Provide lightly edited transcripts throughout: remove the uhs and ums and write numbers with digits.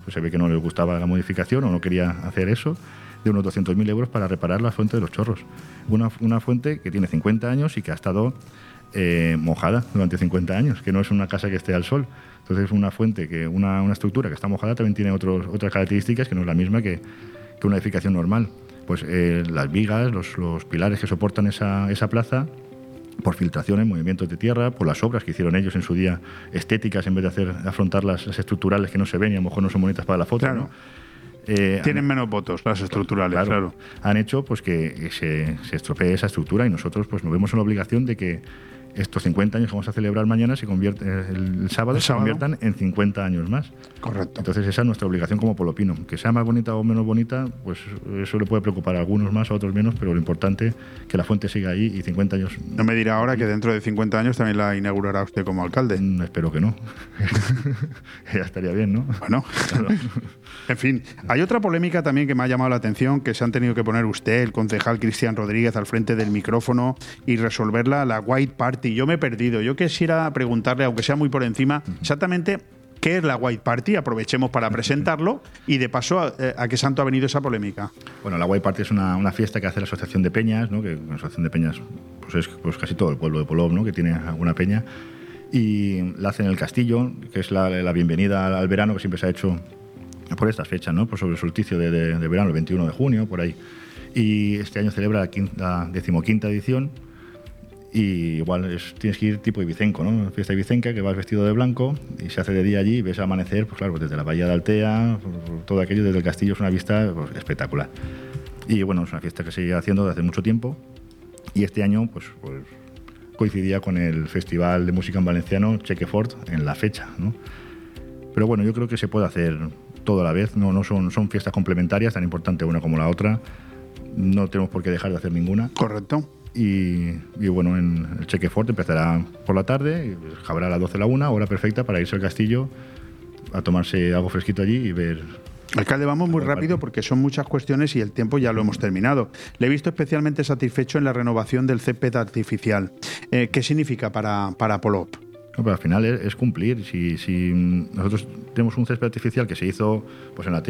pues se ve que no les gustaba la modificación o no quería hacer eso, de unos 200.000 euros para reparar la fuente de los Chorros. Una fuente que tiene 50 años y que ha estado mojada durante 50 años, que no es una casa que esté al sol. Entonces una fuente, una estructura que está mojada también tiene otras características que no es la misma que una edificación normal. Pues las vigas, los pilares que soportan esa plaza, por filtraciones, movimientos de tierra, por las obras que hicieron ellos en su día estéticas, en vez de afrontar las estructurales que no se ven y a lo mejor no son bonitas para la foto, claro, ¿no? Tienen menos votos las estructurales, claro. Han hecho pues que se estropee esa estructura y nosotros pues nos vemos en la obligación de que estos 50 años que vamos a celebrar mañana el sábado se conviertan en 50 años más. Correcto. Entonces esa es nuestra obligación como Polopino. Que sea más bonita o menos bonita, pues eso le puede preocupar a algunos más, a otros menos, pero lo importante es que la fuente siga ahí y 50 años... No me dirá ahora que dentro de 50 años también la inaugurará usted como alcalde. Espero que no. Ya estaría bien, ¿no? Bueno, claro. En fin, hay otra polémica también que me ha llamado la atención, que se han tenido que poner usted, el concejal Cristian Rodríguez, al frente del micrófono y resolverla, la White Party. Yo me he perdido. Yo quisiera preguntarle, aunque sea muy por encima, exactamente qué es la White Party. Aprovechemos para presentarlo y de paso a qué santo ha venido esa polémica. Bueno, la White Party es una fiesta que hace la Asociación de Peñas, ¿no? Que la Asociación de Peñas pues es pues casi todo el pueblo de Polop, ¿no? Que tiene alguna peña, y la hacen en el castillo, que es la bienvenida al verano que siempre se ha hecho por estas fechas, ¿no? Pues sobre el solsticio de verano, el 21 de junio, por ahí. Y este año celebra la 15ª edición. Y igual tienes que ir tipo ibicenco, ¿no? Fiesta ibicenca, que vas vestido de blanco y se hace de día allí y ves al amanecer, pues claro, pues desde la bahía de Altea, por todo aquello, desde el castillo es una vista pues, espectacular. Y bueno, es una fiesta que se sigue haciendo desde hace mucho tiempo y este año pues coincidía con el Festival de Música en Valenciano Chequefort en la fecha, ¿no? Pero bueno, yo creo que se puede hacer todo a la vez, no son fiestas complementarias, tan importante una como la otra, no tenemos por qué dejar de hacer ninguna. Correcto. Y bueno, en el Chequefort empezará por la tarde, y habrá a las 12 la 1, hora perfecta para irse al castillo a tomarse algo fresquito allí y ver. Alcalde, vamos muy rápido porque son muchas cuestiones y el tiempo ya lo hemos terminado. Le he visto especialmente satisfecho en la renovación del césped artificial. ¿Qué significa para Polop? No, pero al final es cumplir. Si nosotros tenemos un césped artificial que se hizo pues en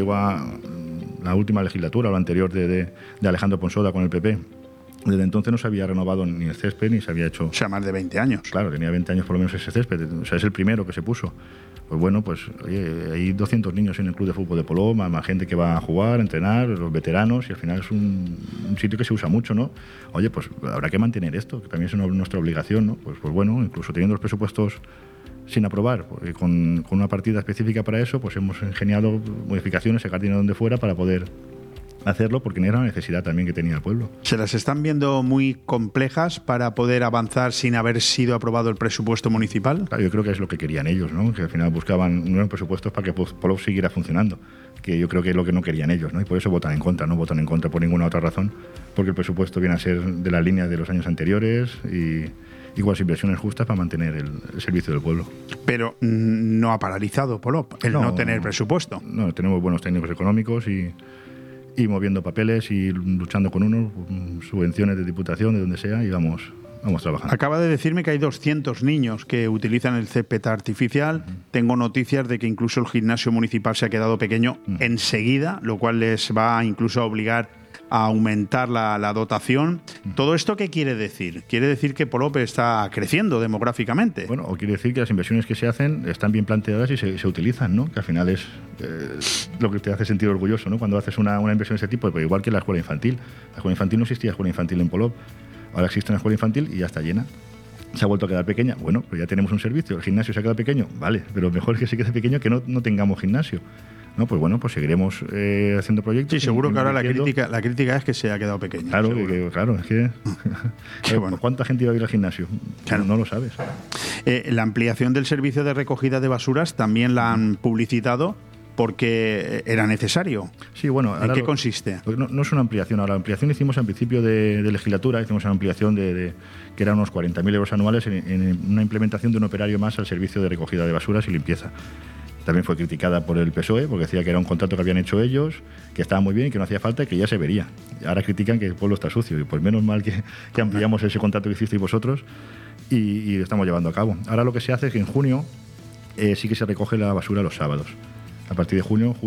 la última legislatura o la anterior de Alejandro Ponsoda con el PP. Desde entonces no se había renovado ni el césped ni se había hecho... O sea, más de 20 años. Claro, tenía 20 años por lo menos ese césped. O sea, es el primero que se puso. Pues bueno, pues oye, hay 200 niños en el club de fútbol de Polop, más gente que va a jugar, a entrenar, los veteranos, y al final es un sitio que se usa mucho, ¿no? Oye, pues habrá que mantener esto, que también es nuestra obligación, ¿no? Pues bueno, incluso teniendo los presupuestos sin aprobar, porque con una partida específica para eso, pues hemos ingeniado modificaciones, sacar dinero donde fuera para poder hacerlo, porque era una necesidad también que tenía el pueblo. ¿Se las están viendo muy complejas para poder avanzar sin haber sido aprobado el presupuesto municipal? Claro, yo creo que es lo que querían ellos, ¿no? Que al final buscaban nuevos presupuestos para que Polop siguiera funcionando, que yo creo que es lo que no querían ellos, ¿no? Y por eso votan en contra, no votan en contra por ninguna otra razón, porque el presupuesto viene a ser de las líneas de los años anteriores y igual inversiones justas para mantener el servicio del pueblo. Pero no ha paralizado Polop el no tener presupuesto. No, tenemos buenos técnicos económicos y moviendo papeles y luchando con unos, subvenciones de diputación, de donde sea, y vamos trabajando. Acaba de decirme que hay 200 niños que utilizan el césped artificial. Tengo noticias de que incluso el gimnasio municipal se ha quedado pequeño enseguida, lo cual les va incluso a obligar a aumentar la dotación. ¿Todo esto qué quiere decir? ¿Quiere decir que Polop está creciendo demográficamente? Bueno, o quiere decir que las inversiones que se hacen están bien planteadas y se utilizan, ¿no? Que al final es lo que te hace sentir orgulloso, ¿no? Cuando haces una inversión de ese tipo, pero igual que la escuela infantil. La escuela infantil no existía escuela infantil en Polop. Ahora existe una escuela infantil y ya está llena. ¿Se ha vuelto a quedar pequeña? Bueno, pues ya tenemos un servicio. ¿El gimnasio se ha quedado pequeño? Vale, pero mejor es que se quede pequeño que no tengamos gimnasio. No, pues bueno, pues seguiremos haciendo proyectos. Sí, seguro que ahora la crítica es que se ha quedado pequeño. Claro, es que bueno. ¿Cuánta gente iba a ir al gimnasio? Claro. No lo sabes. La ampliación del servicio de recogida de basuras también la han publicitado porque era necesario. Sí, bueno. ¿En qué consiste? No es una ampliación. Ahora, la ampliación hicimos al principio de legislatura, hicimos una ampliación que eran unos 40.000 euros anuales en una implementación de un operario más al servicio de recogida de basuras y limpieza. También fue criticada por el PSOE porque decía que era un contrato que habían hecho ellos, que estaba muy bien y que no hacía falta y que ya se vería. Y ahora critican que el pueblo está sucio y pues menos mal que ampliamos ese contrato que hicisteis vosotros y lo estamos llevando a cabo. Ahora lo que se hace es que en junio sí que se recoge la basura los sábados. A partir de junio,